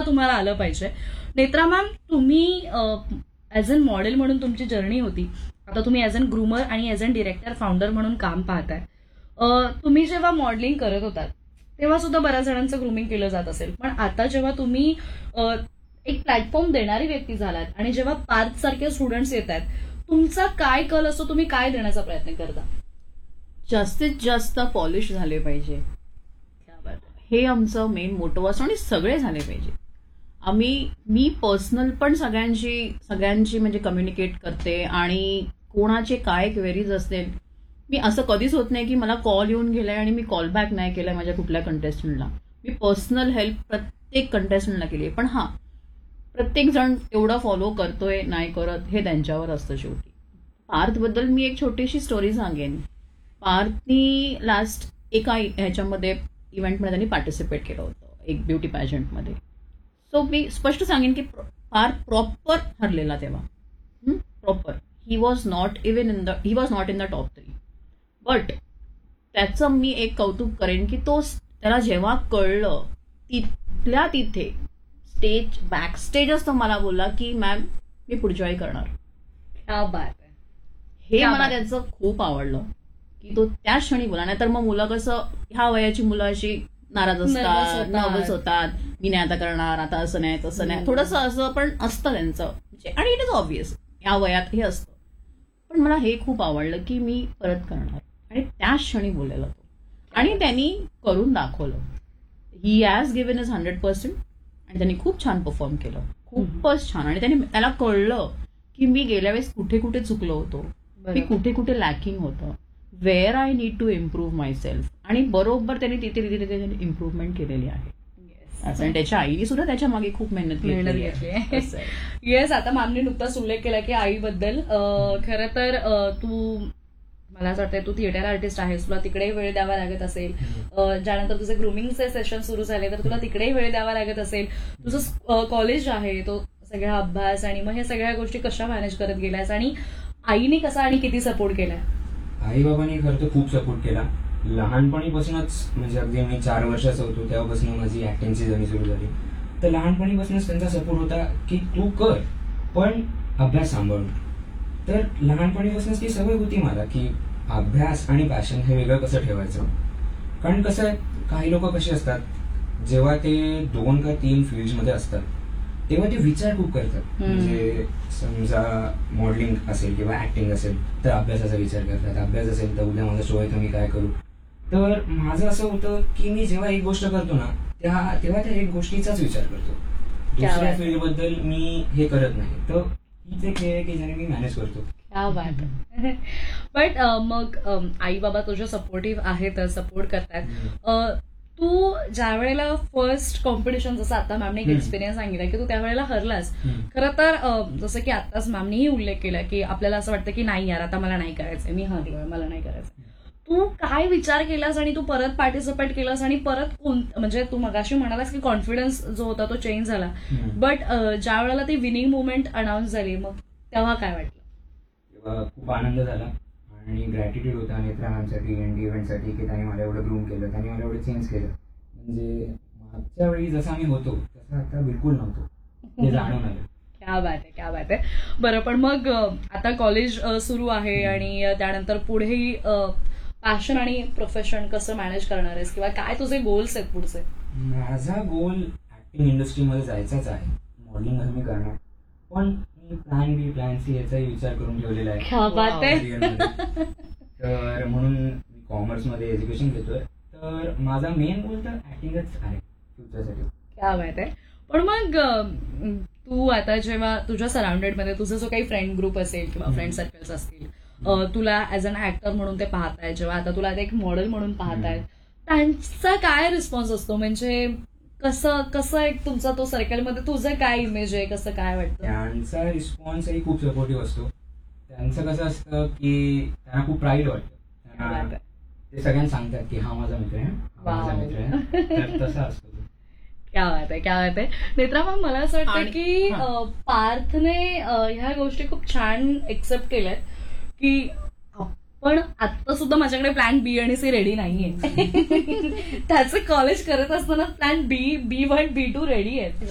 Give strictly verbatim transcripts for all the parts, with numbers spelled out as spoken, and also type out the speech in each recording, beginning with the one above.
तुम्हाला आलं पाहिजे. नेत्रा मॅम, तुम्ही ऍज अन मॉडेल म्हणून तुमची जर्नी होती, आता तुम्ही ऍज अन ग्रूमर आणि ऍज अन डिरेक्टर फाउंडर म्हणून काम पाहताय. तुम्ही जेव्हा मॉडेलिंग करत होतात तेव्हा सुद्धा बऱ्याच जणांचं ग्रूमिंग केलं जात असेल, पण आता जेव्हा तुम्ही एक प्लॅटफॉर्म देणारी व्यक्ती झालात आणि जेव्हा पार्थ सारखे स्टुडंट्स येत आहेत, तुमचा काय कल असतो, तुम्ही काय देण्याचा प्रयत्न करता? जास्तीत जास्त पॉलिश झाले पाहिजे, हे आमचं मेन मोटो असतो आणि सगळे झाले पाहिजे. आम्ही मी पर्सनल पण सगळ्यांशी सगळ्यांशी म्हणजे कम्युनिकेट करते आणि कोणाचे काय क्वेरीज असतील, मी असं कधीच होत नाही की मला कॉल येऊन गेलाय आणि मी कॉल बॅक नाही केलाय माझ्या कुठल्या कंटेस्टंटला. मी पर्सनल हेल्प प्रत्येक कंटेस्टंटला केली आहे. पण हा, प्रत्येक जण एवढं फॉलो करतोय नाही करत हे त्यांच्यावर असतं शेवटी. पार्थबद्दल मी एक छोटीशी स्टोरी सांगेन. पार्थनी लास्ट एका ह्याच्यामध्ये इव्हेंटमध्ये त्यांनी पार्टिसिपेट केलं होतं, एक ब्युटी पॅजंटमध्ये. सो मी स्पष्ट सांगेन की पार्थ प्रॉपर हरलेला तेव्हा, proper. He was not even in the he was not in the top three. But त्याचं मी एक कौतुक करेन की तो त्याला जेव्हा कळलं तिथल्या तिथे स्टेज बॅक स्टेजच तो मला बोलला की मॅम मी पुढच्या वेळी करणार. क्या बात आहे. हे मला त्याचं खूप आवडलं की तो त्या क्षणी बोला. नाहीतर मग मुलं कसं ह्या वयाची मुलं अशी नाराज असतात, नर्वस होतात, मी नाही आता करणार, आता असं नाही तसं नाही, थोडंसं असं पण असतं त्यांचं. आणि इट इज ऑब्विस ह्या वयात हे असतं. पण मला हे खूप आवडलं की मी परत करणार आणि त्या क्षणी बोललेला तो, आणि त्यांनी करून दाखवलं. He has given is hundred percent आणि त्यांनी खूप छान परफॉर्म केलं, खूपच छान. आणि त्यांनी त्याला कळलं की मी गेल्या वेळेस कुठे कुठे चुकलो होतो, मी कुठे कुठे लॅकिंग होतं, wear I need to improve my self. आणि बरोबर त्यांनी तिथे तिथे तिथे इम्प्रूव्हमेंट केलेली आहे. आणि त्याच्या आईने सुद्धा त्याच्या मागे खूप मेहनत मेहनत घेतली. येस, आता मॅमने नुकताच उल्लेख केला की आईबद्दल. खरं तर तू, मला असं वाटतं तू थिएटर आर्टिस्ट आहेस, तुला तिकडेही वेळ द्यावा लागत असेल. ज्यानंतर तुझे ग्रुमिंगचे सेशन सुरू झाले तर तुला तिकडेही वेळ द्यावा लागत असेल. तुझं कॉलेज आहे, तो सगळा अभ्यास आणि मग हे सगळ्या गोष्टी कशा मॅनेज करत गेल्यास आणि आईने कसा आणि किती सपोर्ट केलाय? आई बाबांनी खरं तर खूप सपोर्ट केला लहानपणीपासूनच. म्हणजे अगदी मी चार वर्षाचा होतो तेव्हापासून माझी ऍक्टिंगची जर्नी सुरू झाली. तर लहानपणीपासूनच त्यांचा सपोर्ट होता की तू कर पण अभ्यास सांभाळून. तर लहानपणीपासूनच ती सवय होती मला की अभ्यास आणि पॅशन हे वेगळं कसं ठेवायचं. कारण कसं आहे, काही लोक कसे असतात, जेव्हा ते दोन का तीन फील्डमध्ये असतात तेव्हा ते विचार खूप करतात. म्हणजे समजा मॉडेलिंग असेल किंवा ऍक्टिंग असेल तर अभ्यासाचा विचार करतात, अभ्यास असेल तर उद्या माझा शो आहे तर मी काय करू. तर माझं असं होतं की मी जेव्हा एक गोष्ट करतो ना त्या तेव्हा त्या एक गोष्टीचाच विचार करतो, दुसऱ्या फील्ड बद्दल मी हे करत नाही. तर हीच एक हे आहे की ज्याने मी मॅनेज करतो. बट मग आई बाबा तुझे सपोर्टिव्ह आहेत, सपोर्ट करतात. तू ज्या वेळेला फर्स्ट कॉम्पिटिशन, जसं आता मॅमने एक एक्सपिरियन्स सांगितला की तू त्यावेळेला हरलास. खरं तर जसं की आताच मॅमनेही उल्लेख केला की आपल्याला असं वाटतं की नाही यार आता मला नाही करायचंय, मी हरलोय, मला नाही करायचं. तू काय विचार केलास आणि तू परत पार्टिसिपेट केलास आणि परत कोण, म्हणजे तू मगाशी म्हणालास की कॉन्फिडन्स जो होता तो चेंज झाला, बट ज्या वेळेला ती विनिंग मुवमेंट अनाऊन्स झाली मग तेव्हा काय वाटलं? तेव्हा खूप आनंद झाला आणि ग्रॅटिट्यूड होता नेत्रा मॅमसाठी, एनडी इव्हेंटसाठी की त्यांनी मला एवढं ग्रूम केलं, त्यांनी मला एवढं चेंज केलं. म्हणजे मागच्या वेळी जसं आम्ही होतो तसं आता बिलकुल नव्हतो, हे जाणून आलं. क्या बात आहे, क्या बात आहे. बरं, पण मग आता कॉलेज सुरू आहे आणि त्यानंतर पुढेही पॅशन आणि प्रोफेशन कसं मॅनेज करणार आहेस किंवा काय तुझे गोल्स आहेत पुढचे? माझा गोल ऍक्टिंग इंडस्ट्रीमध्ये जायचाच आहे, मॉडेलिंग मी करणार. पण मी प्लॅन बी प्लॅन सी याचाही विचार करून ठेवलेला आहे. क्या बात आहे. तर म्हणून मी कॉमर्समध्ये एज्युकेशन घेतोय. तर माझा मेन गोल तर ऍक्टिंगच आहे फ्युचरसाठी. क्या बात आहे. पण मग तू आता जेव्हा तुझ्या सराउंडेडमध्ये तुझा जो काही फ्रेंड ग्रुप असेल किंवा फ्रेंड सर्कल्स असतील, तुला ऍज अन ऍक्टर म्हणून ते पाहतायत, जेव्हा आता तुला एक मॉडेल म्हणून पाहतायत, त्यांचा काय रिस्पॉन्स असतो? म्हणजे कसं कसं एक तुमचा तो सर्कलमध्ये तुझं काय इमेज आहे, कसं काय वाटतं? त्यांचा रिस्पॉन्सही खूप सपोर्टिव्ह असतो. त्यांचं कसं असतं की त्यांना खूप प्राईड वाटतं, ते सगळ्यांना सांगतात की हा माझा मित्र आहे, हा माझा मित्र आहे. तर तसं असतं. क्या बात आहे, क्या बात आहे. नेत्रा मॅम, मला असं वाटतं की पार्थने ह्या गोष्टी खूप छान एक्सेप्ट केल्यात की पण आता सुद्धा माझ्याकडे प्लॅन बी आणि सी रेडी नाहीये. त्याचं कॉलेज करत असताना plan B B one B to ready आहेत.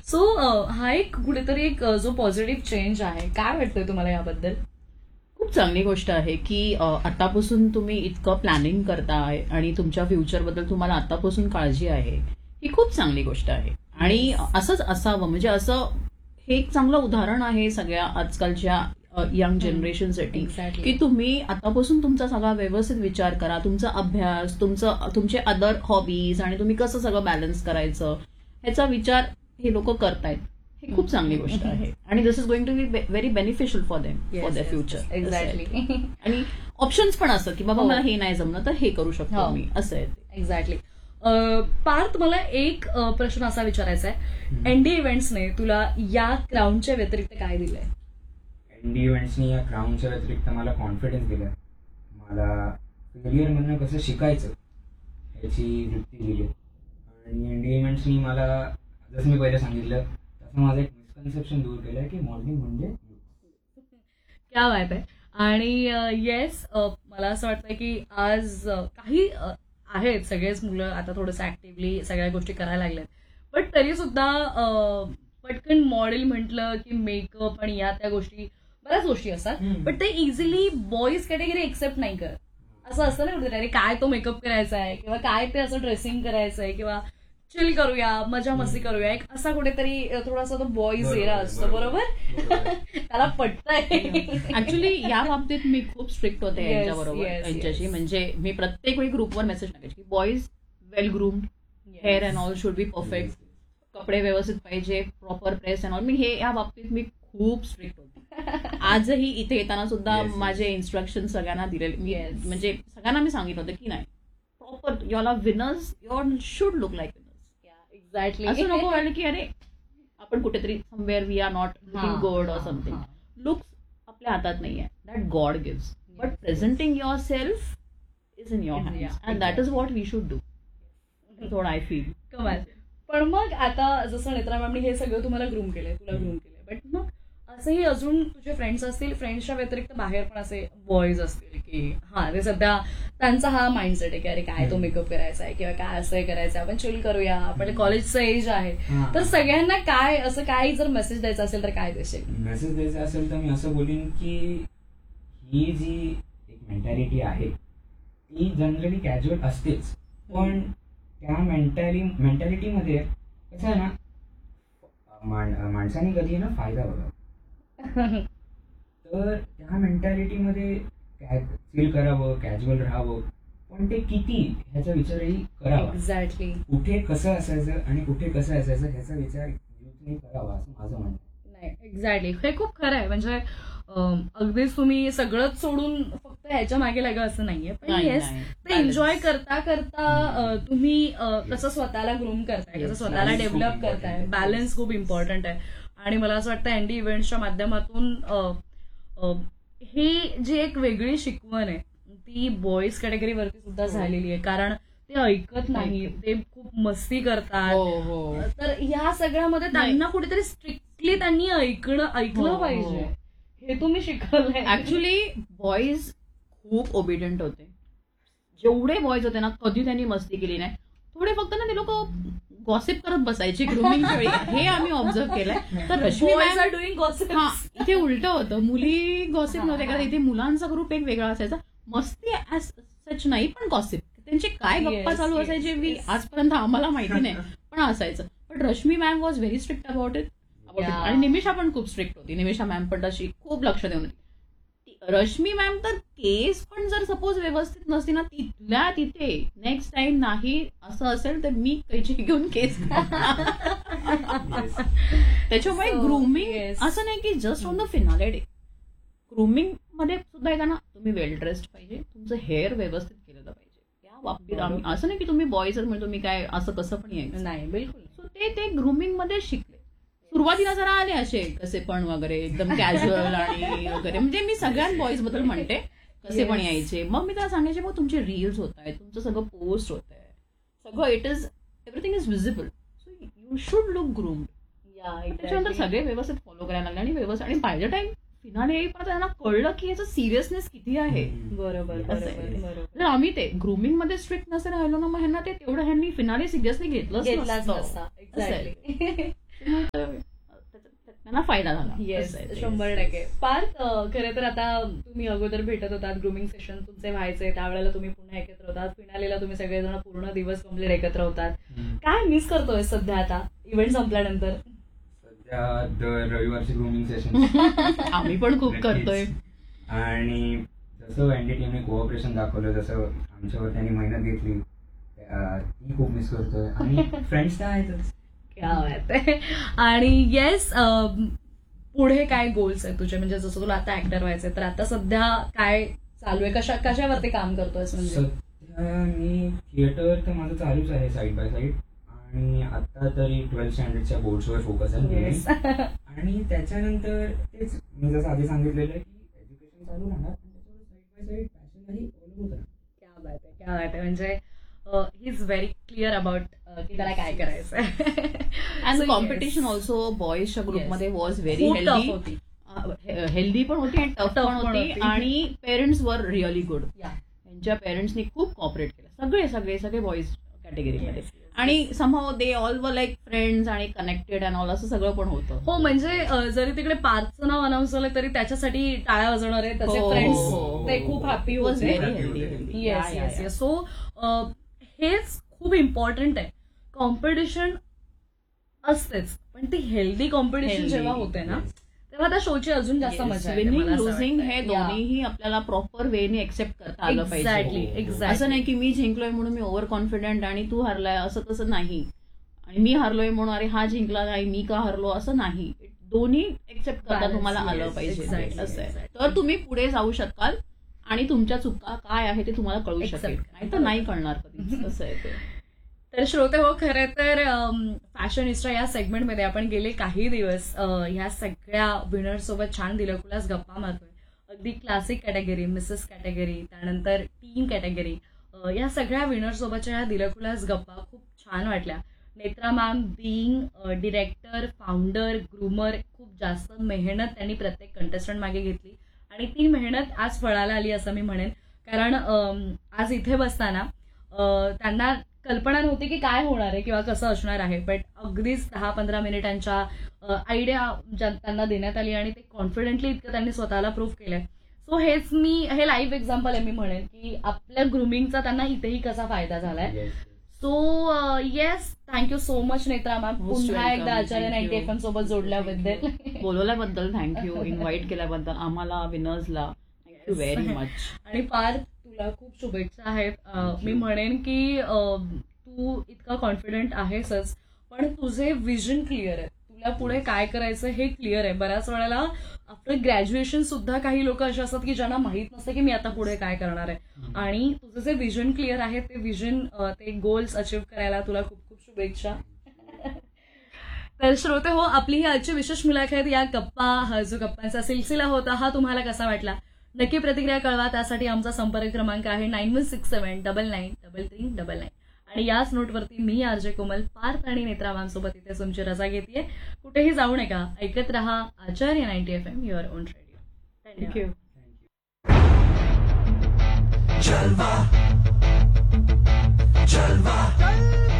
सो हा एक कुठेतरी एक अ, जो पॉझिटिव्ह चेंज आहे, काय वाटतंय तुम्हाला याबद्दल? खूप चांगली गोष्ट आहे की अ, आतापासून तुम्ही इतकं प्लॅनिंग करताय आणि तुमच्या फ्युचरबद्दल तुम्हाला आतापासून काळजी आहे, ही खूप चांगली गोष्ट आहे. आणि असंच असावं, म्हणजे असं हे एक चांगलं उदाहरण आहे सगळ्या आजकालच्या यंग जनरेशनसाठी, Exactly. की तुम्ही आतापासून तुमचा सगळा व्यवस्थित विचार करा, तुमचा अभ्यास, तुमचं तुमचे अदर हॉबीज आणि तुम्ही कसं सगळं बॅलन्स करायचं ह्याचा विचार हे लोक करतायत. ही खूप चांगली गोष्ट आहे आणि दिस is going to be very beneficial for them, for their future. Exactly. आणि ऑप्शन्स पण असतात की बाबा हो. मला हे नाही जमलं तर हे करू शकतो हो. मी, असं आहे ते. एक्झॅक्टली. पार्थ, मला एक अ, प्रश्न असा विचारायचा आहे, एनडी इव्हेंट्सने तुला या क्राऊनच्या व्यतिरिक्त काय दिलंय? एनडी इव्हेंट्सनी या क्राऊनच्या व्यतिरिक्त मला कॉन्फिडन्स दिला, मला फेलियरमधनं कसं शिकायचं याची वृत्ती दिली. आणि एनडी इव्हेंट्सनी मला, जसं मी पहिले सांगितलं तसं, माझं एक मिसकन्सेप्शन दूर केलं की मॉडेलिंग म्हणजे क्या बात आहे. आणि येस, मला असं वाटतं की आज अ, काही अ, आहेत सगळेच मुलं आता थोडंसं ऍक्टिव्हली सगळ्या गोष्टी करायला लागल्यात, बट तरी सुद्धा अ, पटकन मॉडेल म्हटलं की मेकअप आणि या त्या गोष्टी, बऱ्याच गोष्टी असतात, हम्म. बट ते इझिली बॉईज कॅटेगरी एक्सेप्ट नाही करत. असं असतं ना कुठे, अरे काय तो मेकअप करायचा आहे, किंवा काय ते असं ड्रेसिंग करायचं आहे, किंवा चिल करूया, मजा मस्ती करूया, एक असा कुठेतरी थोडासा तो बॉईज बरोबर, एरा असतो, बरोबर? बरोबर. त्याला पटतंय. ऍक्च्युली या बाबतीत मी खूप स्ट्रिक्ट होते Yes, यांच्याबरोबर, yes, यांच्याशी. yes. म्हणजे मी प्रत्येक वेळी ग्रुपवर मेसेज टाकायचे की boys well groomed, hair and all should be perfect, कपडे व्यवस्थित पाहिजे, प्रॉपर प्रेस अँड ऑल. मी हे या बाबतीत मी खूप स्ट्रिक्ट होते. आजही इथे येताना सुद्धा Yes, yes. माझे इन्स्ट्रक्शन सगळ्यांना दिलेले मी, Yes. म्हणजे सगळ्यांना मी सांगितलं होतं की नाही, proper your winners, your should look like winners. Exactly. असं नको व्हायला की अरे आपण कुठेतरी somewhere we R not looking good or something. Looks आपल्या हातात नाहीये, that God gives, but presenting your self is in your hands and that is what we should do. थोडं आय फील. कमाल. पण मग आता जसं नेत्रा मॅमनी हे सगळं तुम्हाला ग्रूम केलंय, तुला ग्रूम केलंय, बट मग असंही अजून तुझे फ्रेंड्स असतील, फ्रेंड्सच्या व्यतिरिक्त बाहेर पण असे बॉईज असतील की हा ते सध्या त्यांचा हा माइंडसेट आहे की अरे काय तो मेकअप करायचा आहे, किंवा काय असं करायचं आहे, आपण चिल करूया, आपण कॉलेजचं एज आहे, हा. तर सगळ्यांना काय असं काय जर मेसेज द्यायचा असेल तर काय देशील? मेसेज द्यायचा असेल तर मी असं बोलीन की ही जी एक मेंटॅलिटी आहे ती जनरली कॅज्युअल असतेच, पण त्या मेंटॅली मेंटॅलिटीमध्ये कसं आहे ना, माण- माणसाने कधी ना फायदा बघा, तर त्या मेंटॅलिटीमध्ये फील करावं, कॅज्युअल राहावं, पण ते किती ह्याचा विचारही करावा. एक्झॅक्टली. कुठे कसं असायचं आणि कुठे कसं असायचं ह्याचा विचार युथने करावा असं माझं म्हणणं आहे. नाही, एक्झॅक्टली, हे खूप खरं आहे. म्हणजे अं, अगदीच तुम्ही सगळंच सोडून फक्त ह्याच्या मागे लागं असं नाहीये, पण नाही, येस, नाही. ते एन्जॉय करता करता अं, तुम्ही अं, कसं स्वतःला ग्रूम करताय, कसं Yes, स्वतःला balance खूप डेव्हलप important करताय, आहे. बॅलन्स खूप इम्पॉर्टंट आहे. आणि मला असं वाटतं एनडी इव्हेंट्सच्या माध्यमातून अं, अं, ही जी एक वेगळी शिकवण आहे ती बॉईज कॅटेगरीवरती सुद्धा झालेली आहे, कारण ते ऐकत नाही, ते खूप मस्ती करतात. हो हो तर ह्या सगळ्यामध्ये त्यांना कुठेतरी स्ट्रिक्टली त्यांनी ऐकणं ऐकलं हो, पाहिजे, हो. हे तुम्ही शिकवलंय. ऍक्च्युली बॉईज खूप ओबिडियंट होते. जेवढे बॉईज होते ना, कधी त्यांनी मस्ती केली नाही. थोडे फक्त ना ते लोक गॉसिप करत बसायचे ग्रूमिंगच्या वेळी, हे आम्ही ऑब्झर्व केलंय. तर Rashmi Boys ma'am, are doing gossip. हा, इथे उलट होतं, मुली गॉसिप नव्हते करत, इथे मुलांचा ग्रुप एक वेगळा असायचा. मस्ती ऍज सच नाही, पण गॉसिप, त्यांचे काय गप्पा Yes, चालू yes, असायचे मी yes. आजपर्यंत आम्हाला माहिती नाही, पण असायचं. पण Rashmi ma'am was very strict about it. Yeah. आणि निमिषा पण खूप स्ट्रिक्ट होती. निमिषा मॅम पण तशी खूप लक्ष देऊन होती. ती- रश्मी मॅम तर केस पण जर सपोज व्यवस्थित नसती ना, तिथल्या तिथे नेक्स्ट टाइम नाही असं असेल तर मी कैची घेऊन केस Yes. त्याच्यामुळे So, ग्रूमिंग yes. असं नाही की just on the finale day. Grooming मध्ये सुद्धा येताना तुम्ही वेल ड्रेस्ड पाहिजे, तुमचं हेअर व्यवस्थित केलेलं पाहिजे. त्या बाबतीत आम्ही असं नाही की तुम्ही बॉईज म्हणजे तुम्ही काय असं कसं पण यायचं. नाही, बिलकुल. सो ते ते ग्रूमिंग मध्ये शिकले. सुरुवातीला जरा आले असे कसे पण वगैरे एकदम कॅज्युअल आणि वगैरे, म्हणजे मी सगळ्यात बॉईज बद्दल म्हणते, कसे पण Yes. यायचे. मग मी त्याला सांगायचे मग तुमचे रील्स होत आहेत, तुमचं सगळं पोस्ट होत आहे, सगळं it is everything is visible, so you should look groomed. Yeah, त्याच्यानंतर exactly. सगळे व्यवस्थित फॉलो करायला लागले आणि व्यवस्थित, आणि बाय द टाइम फिनाले येईपर्यंत त्यांना कळलं की याचं सिरियसनेस किती आहे. बरोबर, असं आहे. बरोबर, बरोबर. जर आम्ही ते ग्रूमिंग मध्ये स्ट्रिक्ट नसेल राहिलो ना, मग ह्यांना ते तेवढं ह्यांनी फिनाले सिरियसली घेतलंच घेतलाच नसतं. नसता. असं आहे. एक्झॅक्टली. त्यामुळे त्यांना फायदा झाला. येस, असं आहे ते. शंभर टक्के. पार्थ, खरं तर आता तुम्ही अगोदर भेटत होतात, ग्रुमिंग सेशन तुमचे व्हायचे, त्यावेळेला तुम्ही पुन्हा एकत्र होतात, फिनालेला तुम्ही सगळेजण पूर्ण दिवस कम्प्लीट एकत्र होतात. काय मिस करतोय सध्या आता इव्हेंट संपल्यानंतर? सध्या दर रविवारची ग्रूमिंग सेशन आम्ही पण खूप करतोय. आणि जसं एनडीटीएमने कोऑपरेशन दाखवलं, जसं आमच्यावर त्यांनी मेहनत घेतली, अं, ती खूप मिस करतोय. आणि फ्रेंड्स तर आहेतच. क्या बात आहे. आणि येस, पुढे काय गोल्स आहेत तुझे? म्हणजे जसं तुला आता ऍक्टर व्हायचंय, तर आता सध्या काय चालू आहे? कशा कशावरती काम करतोयस? म्हणजे सध्या मी थिएटर तर माझं चालूच आहे साईड बाय साईड, आणि आता तरी ट्वेल्थ स्टँडर्डच्या बोर्ड्सवर फोकस आहे. Yes. आणि त्याच्यानंतर तेच मी जसं आधी सांगितलेलं आहे की एज्युकेशन चालू राहणार, पण त्याच्यावर साईड बाय साईड पॅशनही अवलंबून राहणार. क्या बात आहे, क्या बात आहे. म्हणजे he is very clear about की त्याला काय करायचंय. अँड कॉम्पिटिशन ऑल्सो बॉईजच्या ग्रुपमध्ये वॉज व्हेरी खूप tough हेल्दी. होती. हेल्दी पण होती आणि टफ Tough पण पण होती. होती. आणि parents were really good. Yeah. त्यांच्या पेरेंट्सनी खूप कॉपरेट केलं, सगळे सगळे सगळे बॉईज कॅटेगरीमध्ये. Yes, yes. आणि somehow they all were like friends आणि कनेक्टेड अँड ऑल, असं सगळं पण होतं. हो, म्हणजे अ, जरी तिकडे पार्थचं नाव अनाऊन्स झालं तरी त्याच्यासाठी टाळ्या वाजवणारे त्याचे हो, फ्रेंड्स हो, हो. ते खूप हॅपी It was होते. very Happy healthy, होते. healthy. Yes Yeah, yeah, yes yeah. Yes. So हेच खूप इम्पॉर्टंट आहे. कॉम्पिटिशन असतेच, पण ती हेल्दी कॉम्पिटिशन Healthy. जेव्हा होते ना, तेव्हा त्या शोची अजून जास्त मजा येते. विनिंग मला असं लुझिंग वाटतंय. हे Yeah. दोन्हीही आपल्याला प्रॉपर वेने एक्सेप्ट करता आलं Exactly, पाहिजे. exactly. असं नाही की मी जिंकलोय म्हणून मी ओव्हर कॉन्फिडंट आणि तू हरलाय, असं तसं नाही. आणि मी हरलोय म्हणून अरे हा जिंकला नाही मी का हरलो, असं नाही. दोन्ही एक्सेप्ट करता Balance, तुम्हाला आलं yes, पाहिजे. exactly, असं आहे. exactly. तर तुम्ही पुढे जाऊ शकाल आणि तुमच्या चुका काय आहे ते तुम्हाला कळू Accept शकेल. करा. नाही तर नाही कळणार कधीच. असं आहे ते. तर श्रोते हो, खरं तर फॅशनिस्टा या सेगमेंटमध्ये आपण गेले काही दिवस अ, ह्या सगळ्या विनर सोबत छान दिलखुलास गप्पा मारतोय. अगदी क्लासिक कॅटेगरी, मिसेस कॅटेगरी, त्यानंतर टीम कॅटेगरी, या सगळ्या विनर सोबतच्या ह्या दिलखुलास गप्पा खूप छान वाटल्या. Netra ma'am being director, founder, groomer, खूप जास्त मेहनत त्यांनी प्रत्येक कंटेस्टंट मागे घेतली आणि ती मेहनत आज फळाला आली असं मी म्हणेन. कारण अम, आज इथे बसताना अ, त्यांना कल्पना नव्हती की काय होणार आहे किंवा कसं असणार आहे, बट अगदीच दहा पंधरा मिनिटांच्या आयडिया त्यांना देण्यात आली आणि ते कॉन्फिडेंटली इतकं त्यांनी स्वतःला प्रूव्ह केलंय. सो हेच मी हे लाईव्ह एक्झाम्पल आहे मी म्हणेन की आपल्या ग्रुमिंगचा त्यांना इथेही कसा फायदा झालाय. Yes. So yes, thank you so much Netra ma'am, Most पुन्हा welcome. एकदा आचार्य Thank ninety you. F M सोबत जोडल्याबद्दल. बोलवल्याबद्दल थँक्यू. इन्व्हाइट केल्याबद्दल आम्हाला विनर्सला थँक्यू व्हेरी मच. आणि पार्थ, तुला खूप शुभेच्छा आहेत. अं, मी म्हणेन की अं, तू इतका कॉन्फिडंट आहेसच, पण तुझे विजन क्लिअर आहे. तुला पुढे काय करायचं हे क्लिअर आहे. बऱ्याच वेळेला आफ्टर ग्रॅज्युएशन सुद्धा काही लोक असे असतात की ज्यांना माहित नसतं की मी आता पुढे काय करणार आहे. आणि तुझं जे विजन क्लिअर आहे ते विजन, ते गोल्स अचीव्ह करायला तुला खूप खूप शुभेच्छा. तर श्रोते हो, आपली ही आजची विशेष मुलाखत, या गप्पा, हा जो गप्पांचा सिलसिला होता, हा तुम्हाला कसा वाटला नक्की प्रतिक्रिया कळवा. त्यासाठी आमचा संपर्क क्रमांक आहे nine one six seven double nine double three double nine. आणि याच नोटवरती मी आरजे कोमल, पार्थ आणि नेत्रा मॅमसोबत इथे तुमची रजा घेतेय. कुठेही जाऊ नका, ऐकत रहा आचार्य ninety F M, your on radio. Thank you. Thank you. जलवा जलवा